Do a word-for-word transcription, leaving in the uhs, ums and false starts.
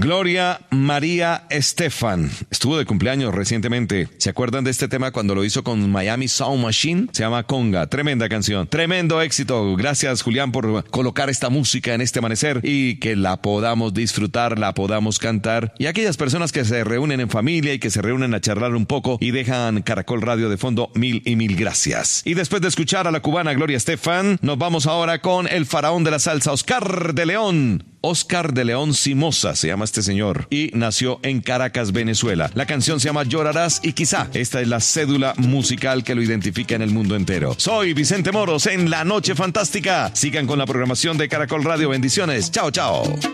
Gloria María Estefan estuvo de cumpleaños recientemente. ¿Se acuerdan de este tema cuando lo hizo con Miami Sound Machine? Se llama Conga. Tremenda canción, tremendo éxito. Gracias, Julián, por colocar esta música en este amanecer y que la podamos disfrutar, la podamos cantar. Y aquellas personas que se reúnen en familia y que se reúnen a charlar un poco y dejan Caracol Radio de fondo, mil y mil gracias. Y después de escuchar a la cubana Gloria Estefan, nos vamos ahora con el faraón de la salsa, Oscar de León. Oscar de León Simosa se llama este señor y nació en Caracas, Venezuela. La canción se llama Llorarás y quizá esta es la cédula musical que lo identifica en el mundo entero. Soy Vicente Moros en La Noche Fantástica. Sigan con la programación de Caracol Radio. Bendiciones. Chao, chao.